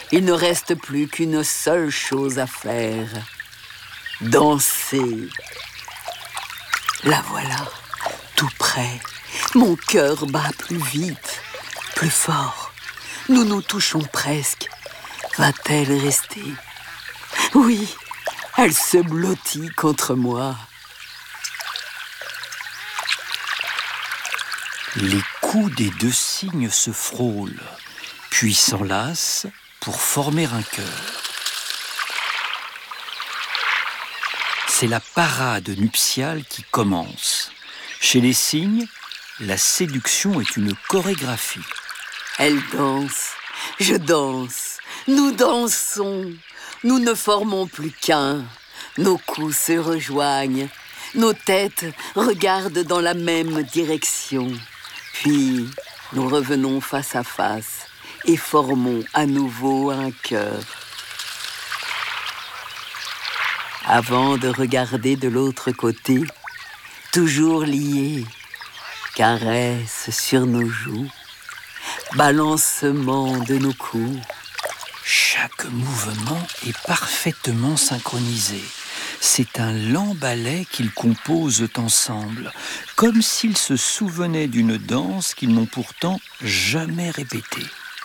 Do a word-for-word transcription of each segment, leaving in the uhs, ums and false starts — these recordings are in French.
Il ne reste plus qu'une seule chose à faire. Danser. La voilà, tout près. Mon cœur bat plus vite, plus fort. Nous nous touchons presque. Va-t-elle rester? Oui, elle se blottit contre moi. Les coups des deux cygnes se frôlent, puis s'enlacent pour former un cœur. C'est la parade nuptiale qui commence. Chez les cygnes, la séduction est une chorégraphie. Elle danse, je danse, nous dansons. Nous ne formons plus qu'un. Nos coups se rejoignent. Nos têtes regardent dans la même direction. Puis, nous revenons face à face et formons à nouveau un cœur. Avant de regarder de l'autre côté, toujours liés, caresse sur nos joues, balancement de nos coups. Chaque mouvement est parfaitement synchronisé. C'est un lent ballet qu'ils composent ensemble, comme s'ils se souvenaient d'une danse qu'ils n'ont pourtant jamais répétée.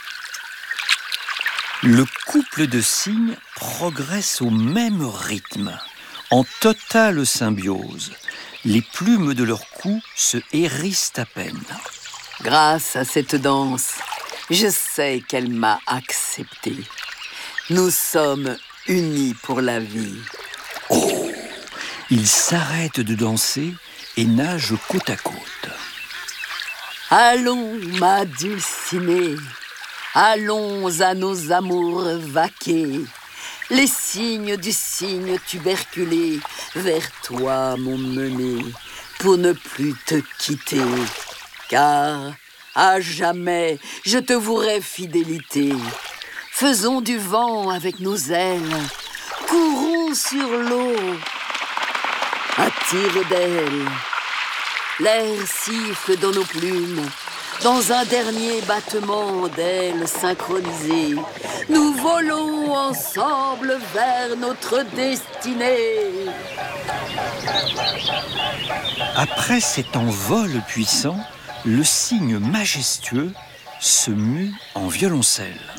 Le couple de cygnes progresse au même rythme, en totale symbiose. Les plumes de leur cou se hérissent à peine. Grâce à cette danse, je sais qu'elle m'a accepté. Nous sommes unis pour la vie. Oh! Ils s'arrêtent de danser et nagent côte à côte. Allons, ma dulcinée, allons à nos amours vaquer. Les cygnes du cygne tuberculé vers toi m'ont mené pour ne plus te quitter. Car à jamais je te vouerai fidélité. Faisons du vent avec nos ailes, courons sur l'eau à tire d'aile. L'air siffle dans nos plumes, dans un dernier battement d'ailes synchronisées. Nous volons ensemble vers notre destinée. Après cet envol puissant, le cygne majestueux se mue en violoncelle.